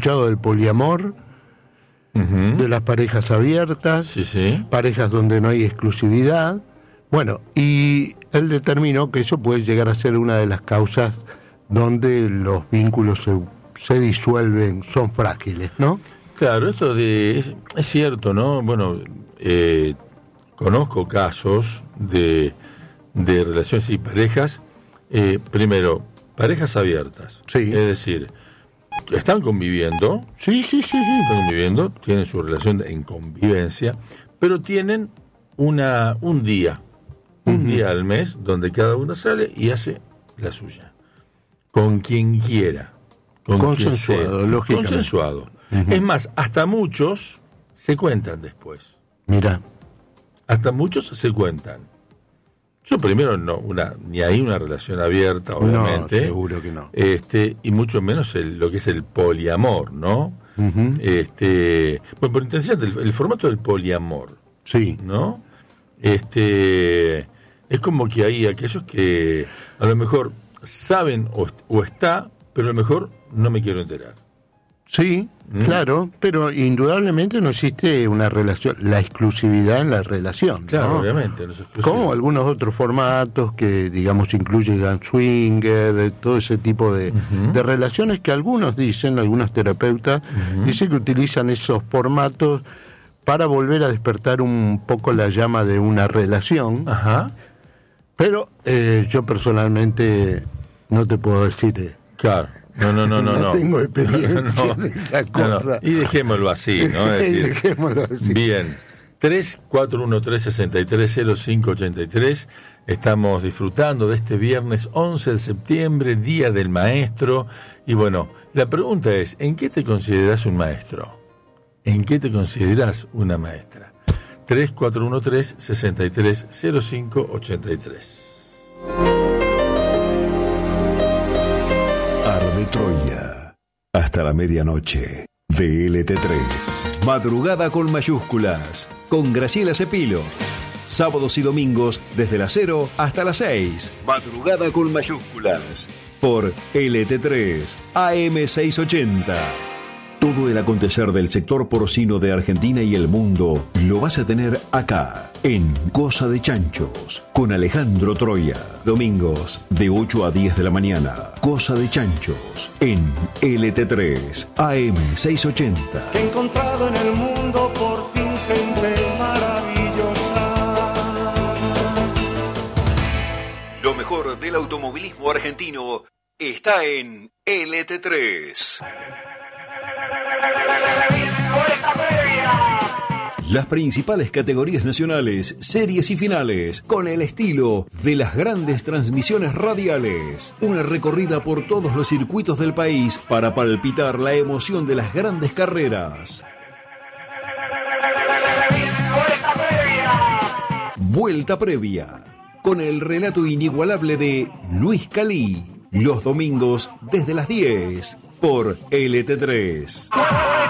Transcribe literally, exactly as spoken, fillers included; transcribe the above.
escuchado del poliamor, uh-huh. de las parejas abiertas, sí, sí. parejas donde no hay exclusividad. Bueno, y él determinó que eso puede llegar a ser una de las causas donde los vínculos se, se disuelven, son frágiles, ¿no? Claro, esto de, es, es cierto, ¿no? Bueno, eh, conozco casos de, de relaciones y parejas, eh, primero, parejas abiertas, sí. es decir, están conviviendo, sí, sí, sí, sí. están conviviendo, tienen su relación en convivencia, pero tienen una un día, un uh-huh. día al mes donde cada uno sale y hace la suya, con quien quiera, con consensuado, quien lógicamente. Consensuado. Uh-huh. Es más, hasta muchos se cuentan después. Mira, hasta muchos se cuentan. Yo primero no, una ni hay una relación abierta, obviamente. No, seguro que no. Este, y mucho menos el, lo que es el poliamor, ¿no? Uh-huh. Este, bueno, por interesante el, el formato del poliamor. Sí. ¿No? Este, es como que hay aquellos que a lo mejor saben o, o está, pero a lo mejor no me quiero enterar. Sí, ¿Mm? claro, pero indudablemente no existe una relación, la exclusividad en la relación. Claro, ¿no? obviamente. No es exclusivo. Como algunos otros formatos que, digamos, incluyen swinger, todo ese tipo de, uh-huh. de relaciones que algunos dicen, algunos terapeutas, uh-huh. dicen que utilizan esos formatos para volver a despertar un poco la llama de una relación. Ajá. Pero eh, yo personalmente no te puedo decir... Claro. No, no, no, no, no. No tengo experiencia no, en esa cosa. No, no. Y dejémoslo así, ¿no? Es decir, y dejémoslo así. Bien. tres cuatro uno tres, seis tres cero cinco ocho tres. Estamos disfrutando de este viernes once de septiembre, Día del Maestro. Y bueno, la pregunta es, ¿en qué te consideras un maestro? ¿En qué te consideras una maestra? tres cuatro uno tres, seis tres cero cinco ocho tres. Arde Troya. Hasta la medianoche. V L T tres. Madrugada con mayúsculas. Con Graciela Cepilo. Sábados y domingos desde las cero hasta las seis. Madrugada con mayúsculas. Por L T tres. A M seiscientos ochenta. Todo el acontecer del sector porcino de Argentina y el mundo lo vas a tener acá, en Cosa de Chanchos, con Alejandro Troya. Domingos, de ocho a diez de la mañana. Cosa de Chanchos, en L T tres, A M seiscientos ochenta. He encontrado en el mundo por fin gente maravillosa. Lo mejor del automovilismo argentino está en L T tres. Las principales categorías nacionales, series y finales, con el estilo de las grandes transmisiones radiales. Una recorrida por todos los circuitos del país para palpitar la emoción de las grandes carreras. Vuelta previa, con el relato inigualable de Luis Calí. Los domingos desde las diez por L T tres.